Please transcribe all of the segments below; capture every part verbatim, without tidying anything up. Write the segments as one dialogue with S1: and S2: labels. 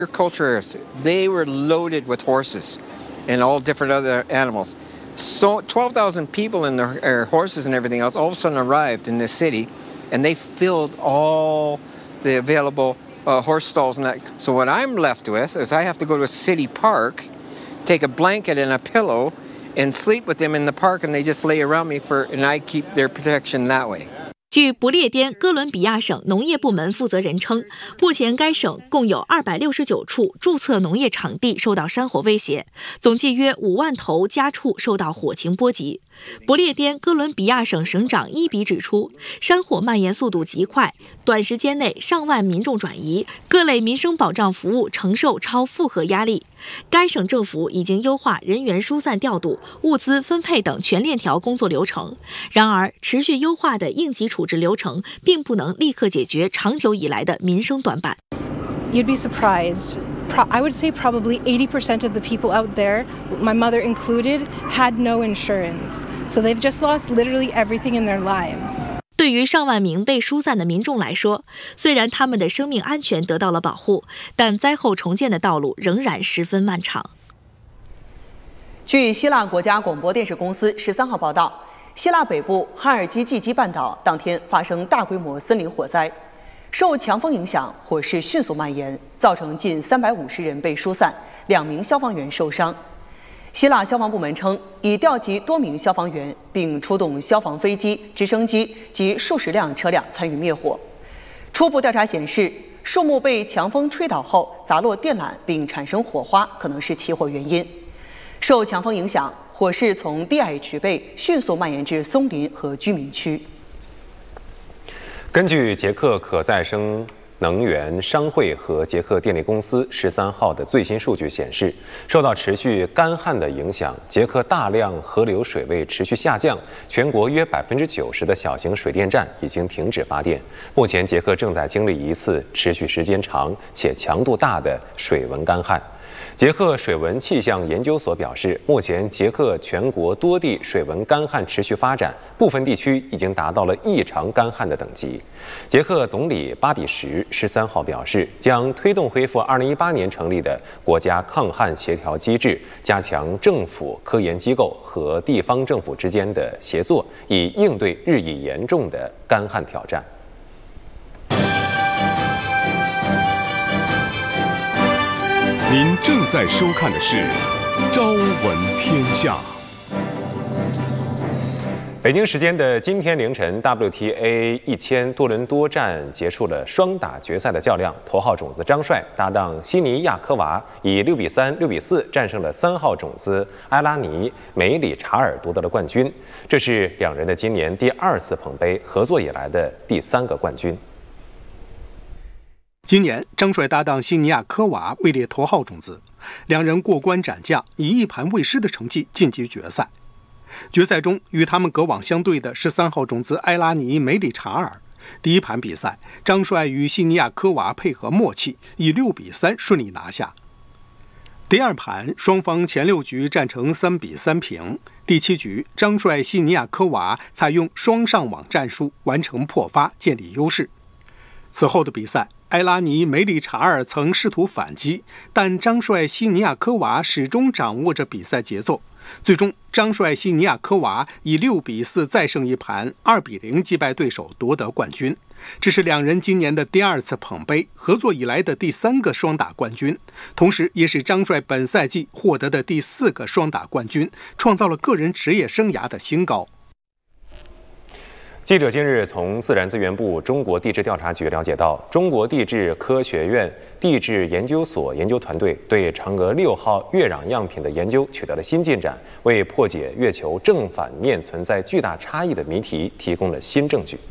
S1: Agriculturists, they were loaded with horses and all different other animals. So twelve thousand people and their, their horses and everything else all of a sudden arrived in this city, and they filled all the available uh, horse stalls. And that. So what I'm left with is I have to go to a city park, take a blanket and a pillow, and sleep with them in the park, and they just lay around me for, and I keep their protection that way.
S2: 据不列颠哥伦比亚省农业部门负责人称，目前该省共有二百六十九处注册农业场地受到山火威胁，总计约五万头家畜受到火情波及。不列颠哥伦比亚省省长伊比指出，山火蔓延速度极快，短时间内上万民众转移，各类民生保障服务承受超负荷压力。该省政府已经优化人员疏散调度、物资分配等全链条工作流程。然而，持续优化的应急处置流程并不能立刻解决长久以来的民生短板。
S3: You'd be surprised. I would say probably eighty percent of the people out there, my mother included, had no insurance. So they've just lost literally everything in their lives.
S2: 对于上万名被疏散的民众来说，虽然他们的生命安全得到了保护，但灾后重建的道路仍然十分漫长。
S4: 据希腊国家广播电视公司十三号报道，希腊北部哈尔基济基半岛当天发生大规模森林火灾。受强风影响，火势迅速蔓延，造成近三百五十人被疏散，两名消防员受伤。希腊消防部门称，已调集多名消防员，并出动消防飞机、直升机及数十辆车辆参与灭火。初步调查显示，树木被强风吹倒后砸落电缆并产生火花，可能是起火原因。受强风影响，火势从低矮植被迅速蔓延至松林和居民区。
S5: 根据捷克可再生能源商会和捷克电力公司十三号的最新数据显示，受到持续干旱的影响，捷克大量河流水位持续下降，全国约百分之九十的小型水电站已经停止发电。目前，捷克正在经历一次持续时间长且强度大的水文干旱。捷克水文气象研究所表示，目前捷克全国多地水文干旱持续发展，部分地区已经达到了异常干旱的等级。捷克总理巴比什十三号表示，将推动恢复二零一八年成立的国家抗旱协调机制，加强政府、科研机构和地方政府之间的协作，以应对日益严重的干旱挑战。
S6: 您正在收看的是《朝闻天下》。
S5: 北京时间的今天凌晨 ，W T A 一千多伦多站结束了双打决赛的较量，头号种子张帅搭档悉尼亚科娃以六比三、六比四战胜了三号种子埃拉尼梅里查尔，夺得了冠军。这是两人的今年第二次捧杯，合作以来的第三个冠军。
S7: 今年，张帅搭档悉尼亚科娃位列头号种子，两人过关斩将，以一盘未失的成绩晋级决赛。决赛中，与他们隔网相对的是三号种子埃拉尼梅里查尔。第一盘比赛，张帅与悉尼亚科娃配合默契，以六比三顺利拿下。第二盘，双方前六局战成三比三平。第七局，张帅悉尼亚科娃采用双上网战术完成破发，建立优势。此后的比赛，埃拉尼梅里查尔曾试图反击，但张帅悉尼亚科娃始终掌握着比赛节奏。最终，张帅悉尼亚科娃以六比四再胜一盘，二比零击败对手，夺得冠军。这是两人今年的第二次捧杯，合作以来的第三个双打冠军，同时也是张帅本赛季获得的第四个双打冠军，创造了个人职业生涯的新高。
S5: 记者今日从自然资源部中国地质调查局了解到，中国地质科学院地质研究所研究团队对嫦娥六号月壤样品的研究取得了新进展，为破解月球正反面存在巨大差异的谜题提供了新证据。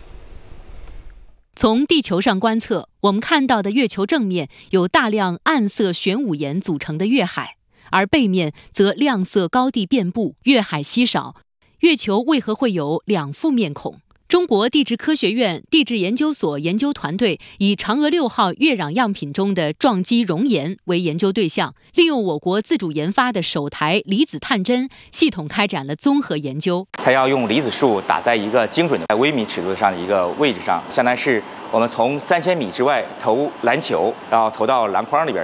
S8: 从地球上观测，我们看到的月球正面有大量暗色玄武岩组成的月海，而背面则亮色高地遍布，月海稀少。月球为何会有两副面孔？中国地质科学院地质研究所研究团队以嫦娥六号月壤样品中的撞击熔岩为研究对象，利用我国自主研发的首台离子探针系统开展了综合研究。
S9: 它要用离子束打在一个精准的在微米尺度上的一个位置上，相当于是我们从三千米之外投篮球，然后投到篮筐里边，